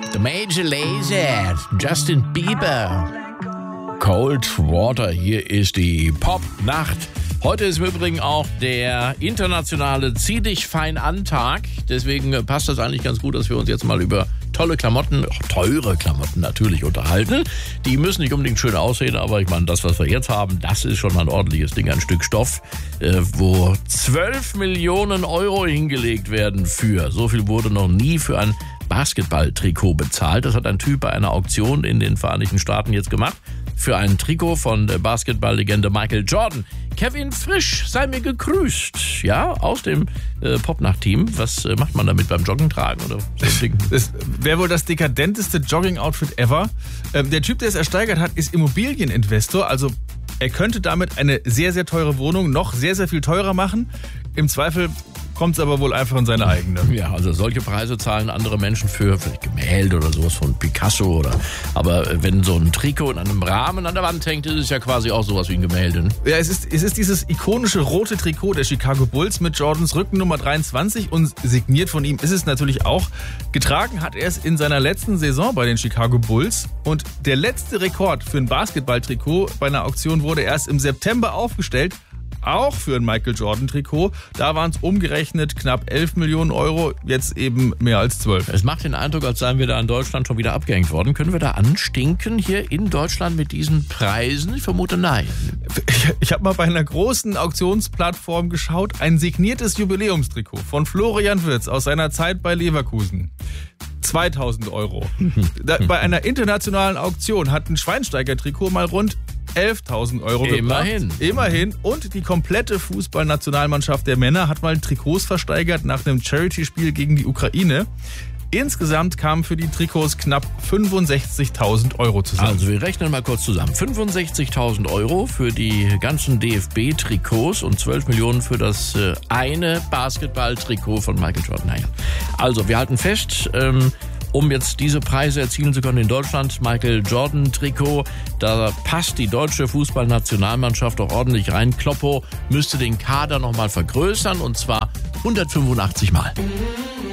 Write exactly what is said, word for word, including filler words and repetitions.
The Major Lazer, Justin Bieber. Cold Water, hier ist die Pop-Nacht. Heute ist im Übrigen auch der internationale Zieh dich fein an Tag. Deswegen passt das eigentlich ganz gut, dass wir uns jetzt mal über tolle Klamotten, teure Klamotten natürlich unterhalten. Die müssen nicht unbedingt schön aussehen, aber ich meine, das, was wir jetzt haben, das ist schon mal ein ordentliches Ding, ein Stück Stoff, äh, wo zwölf Millionen Euro hingelegt werden für. So viel wurde noch nie für ein Basketball-Trikot bezahlt. Das hat ein Typ bei einer Auktion in den Vereinigten Staaten jetzt gemacht. Für ein Trikot von der Basketball-Legende Michael Jordan. Kevin Frisch, sei mir gegrüßt. Ja, aus dem äh, Popnacht-Team. Was äh, macht man damit beim Joggen tragen? Oder so ein Ding? Das wäre wohl das dekadenteste Jogging-Outfit ever. Ähm, der Typ, der es ersteigert hat, ist Immobilieninvestor. Also er könnte damit eine sehr, sehr teure Wohnung noch sehr, sehr viel teurer machen. Im Zweifel kommt es aber wohl einfach in seine eigene. Ja, also solche Preise zahlen andere Menschen für vielleicht Gemälde oder sowas von Picasso. Oder. Aber wenn so ein Trikot in einem Rahmen an der Wand hängt, ist es ja quasi auch sowas wie ein Gemälde. Ja, es ist, es ist dieses ikonische rote Trikot der Chicago Bulls mit Jordans Rückennummer dreiundzwanzig und signiert von ihm ist es natürlich auch. Getragen hat er es in seiner letzten Saison bei den Chicago Bulls und der letzte Rekord für ein Basketballtrikot bei einer Auktion wurde erst im September aufgestellt. Auch für ein Michael Jordan-Trikot. Da waren es umgerechnet knapp elf Millionen Euro, jetzt eben mehr als zwölf. Es macht den Eindruck, als seien wir da in Deutschland schon wieder abgehängt worden. Können wir da anstinken hier in Deutschland mit diesen Preisen? Ich vermute nein. Ich, ich habe mal bei einer großen Auktionsplattform geschaut, ein signiertes Jubiläumstrikot von Florian Wirtz aus seiner Zeit bei Leverkusen. zweitausend Euro. Da, bei einer internationalen Auktion hat ein Schweinsteiger-Trikot mal rund elftausend Euro Immerhin. gebracht. Immerhin. Und die komplette Fußballnationalmannschaft der Männer hat mal Trikots versteigert nach einem Charity-Spiel gegen die Ukraine. Insgesamt kamen für die Trikots knapp fünfundsechzigtausend Euro zusammen. Also wir rechnen mal kurz zusammen. fünfundsechzigtausend Euro für die ganzen D F B-Trikots und zwölf Millionen für das äh, eine Basketball-Trikot von Michael Jordan. Naja. Also wir halten fest, ähm, um jetzt diese Preise erzielen zu können in Deutschland, Michael Jordan Trikot, da passt die deutsche Fußballnationalmannschaft auch ordentlich rein. Kloppo müsste den Kader nochmal vergrößern und zwar hundertfünfundachtzig Mal.